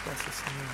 Gracias, Señor.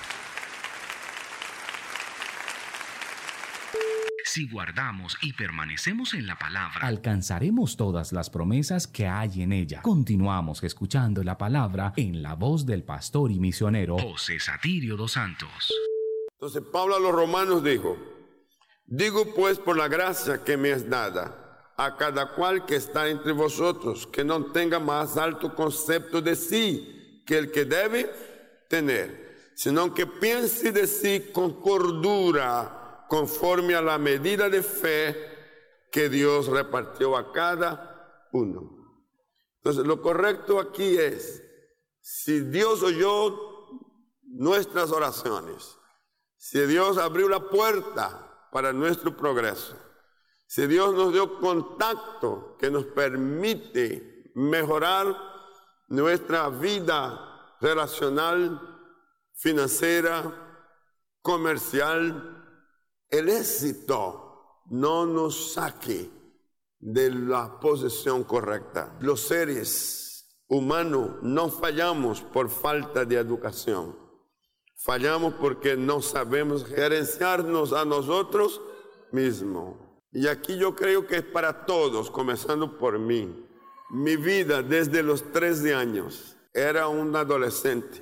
Si guardamos y permanecemos en la palabra, alcanzaremos todas las promesas que hay en ella. Continuamos escuchando la palabra en la voz del pastor y misionero José Satirio dos Santos. Entonces Pablo a los romanos dijo: digo pues por la gracia que me es dada, a cada cual que está entre vosotros, que no tenga más alto concepto de sí que el que debe tener, sino que piense de sí con cordura, conforme a la medida de fe que Dios repartió a cada uno. Entonces, lo correcto aquí es, si Dios oyó nuestras oraciones, si Dios abrió la puerta para nuestro progreso, si Dios nos dio contacto que nos permite mejorar nuestra vida relacional, financiera, comercial, el éxito no nos saque de la posición correcta. Los seres humanos no fallamos por falta de educación. Fallamos porque no sabemos gerenciarnos a nosotros mismos. Y aquí yo creo que es para todos, comenzando por mí. Mi vida desde los 13 años era un adolescente.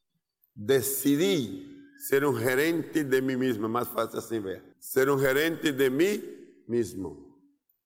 Decidí ser un gerente de mí mismo, más fácil así ver. Ser un gerente de mí mismo.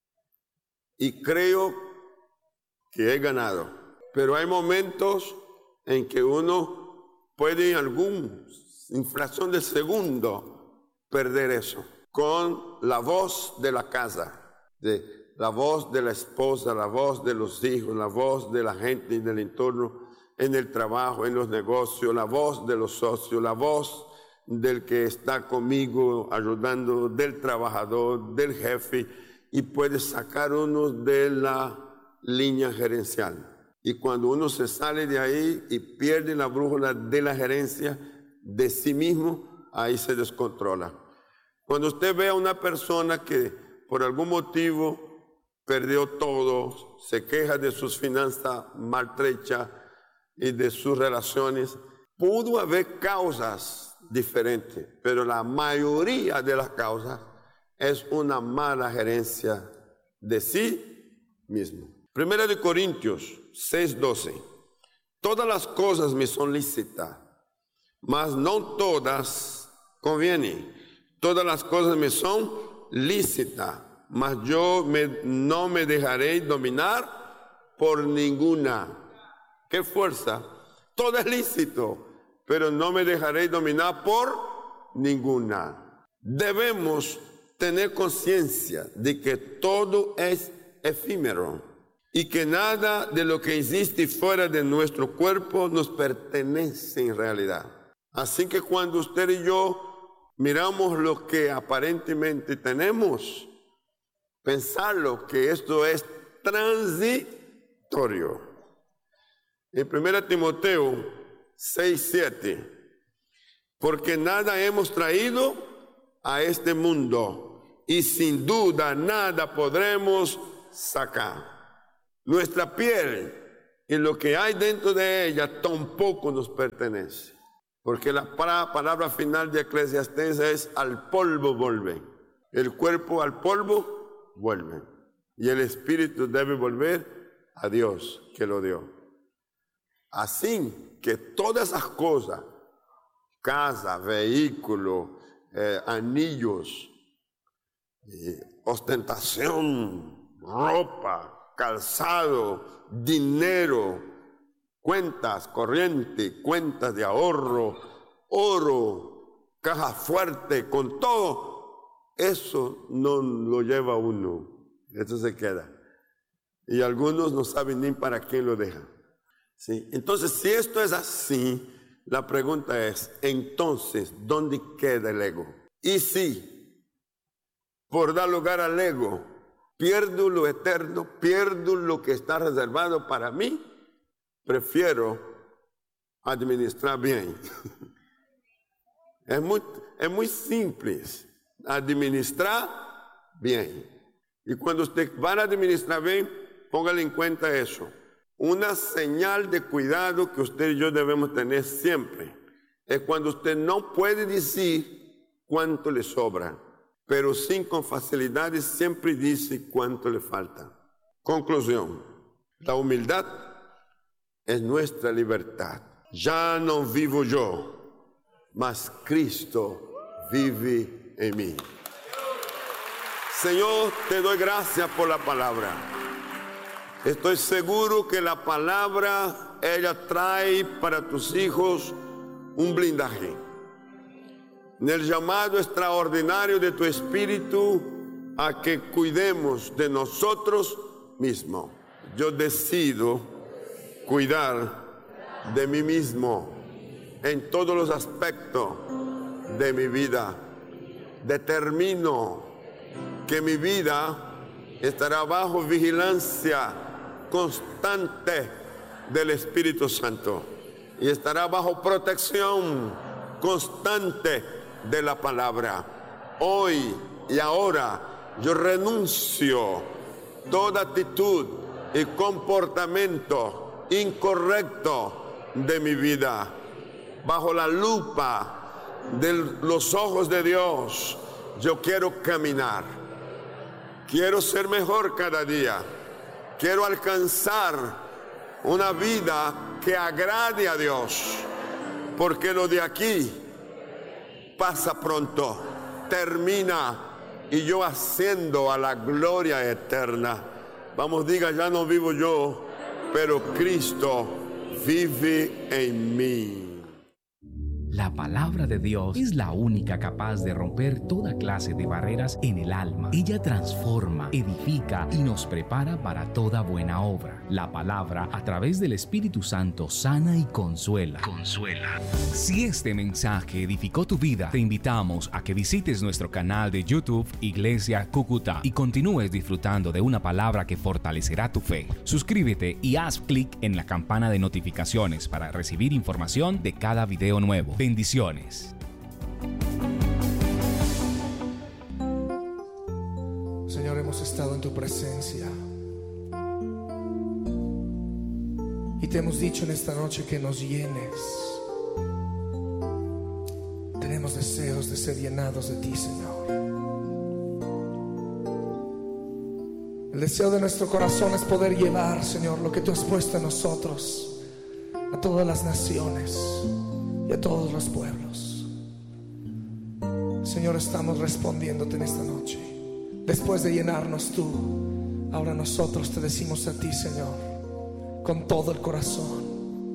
Y creo que he ganado. Pero hay momentos en que uno puede en alguna infracción de segundo perder eso. Con la voz de la casa, la voz de la esposa, la voz de los hijos, la voz de la gente del entorno, en el trabajo, en los negocios, la voz de los socios, la voz del que está conmigo ayudando, del trabajador, del jefe, y puede sacar uno de la línea gerencial. Y cuando uno se sale de ahí y pierde la brújula de la gerencia de sí mismo, ahí se descontrola. Cuando usted ve a una persona que por algún motivo perdió todo, se queja de sus finanzas maltrechas y de sus relaciones, pudo haber causas diferentes, pero la mayoría de las causas es una mala gerencia de sí mismo. 1 Corintios 6:12. Todas las cosas me son lícitas, mas no todas convienen. Todas las cosas me son lícitas, mas yo no me dejaré dominar por ninguna. ¡Qué fuerza! Todo es lícito, pero no me dejaré dominar por ninguna. Debemos tener conciencia de que todo es efímero y que nada de lo que existe fuera de nuestro cuerpo nos pertenece en realidad. Así que cuando usted y yo miramos lo que aparentemente tenemos, pensarlo que esto es transitorio. En 1 Timoteo 6:7, porque nada hemos traído a este mundo y sin duda nada podremos sacar. Nuestra piel y lo que hay dentro de ella tampoco nos pertenece, porque la palabra final de Eclesiastés es: al polvo vuelve. El cuerpo al polvo vuelve y el espíritu debe volver a Dios que lo dio. Así que todas esas cosas, casa, vehículo, anillos, ostentación, ropa, calzado, dinero, cuentas corrientes, cuentas de ahorro, oro, caja fuerte, con todo, eso no lo lleva uno, eso se queda. Y algunos no saben ni para quién lo dejan. ¿Sí? Entonces, si esto es así, la pregunta es, entonces, ¿dónde queda el ego? Y si, por dar lugar al ego, pierdo lo eterno, pierdo lo que está reservado para mí, prefiero administrar bien. Es muy simple, administrar bien. Y cuando usted va a administrar bien, póngale en cuenta eso. Una señal de cuidado que usted y yo debemos tener siempre. es cuando usted no puede decir cuánto le sobra, pero sí con facilidad siempre dice cuánto le falta. Conclusión, la humildad es nuestra libertad. Ya no vivo yo, mas Cristo vive en mí. Señor, te doy gracias por la palabra. Estoy seguro que la palabra, ella trae para tus hijos un blindaje. En el llamado extraordinario de tu Espíritu a que cuidemos de nosotros mismos. Yo decido cuidar de mí mismo en todos los aspectos de mi vida. Determino que mi vida estará bajo vigilancia constante del Espíritu Santo y estará bajo protección constante de la palabra. Hoy y ahora yo renuncio toda actitud y comportamiento incorrecto de mi vida. Bajo la lupa de los ojos de Dios, yo quiero caminar. Quiero ser mejor cada día. Quiero alcanzar una vida que agrade a Dios. Porque lo de aquí pasa pronto, termina, y yo asciendo a la gloria eterna. Vamos, diga, ya no vivo yo, pero Cristo vive en mí. La palabra de Dios es la única capaz de romper toda clase de barreras en el alma. Ella transforma, edifica y nos prepara para toda buena obra. La palabra, a través del Espíritu Santo, sana y consuela. Si este mensaje edificó tu vida, te invitamos a que visites nuestro canal de YouTube Iglesia Cúcuta y continúes disfrutando de una palabra que fortalecerá tu fe. Suscríbete y haz clic en la campana de notificaciones para recibir información de cada video nuevo. Bendiciones. Señor, hemos estado en tu presencia y te hemos dicho en esta noche que nos llenes. Tenemos deseos de ser llenados de ti, Señor. El deseo de nuestro corazón es poder llevar, Señor, lo que tú has puesto en nosotros a todas las naciones y a todos los pueblos. Señor, estamos respondiéndote en esta noche. Después de llenarnos tú, ahora nosotros te decimos a ti, Señor, con todo el corazón: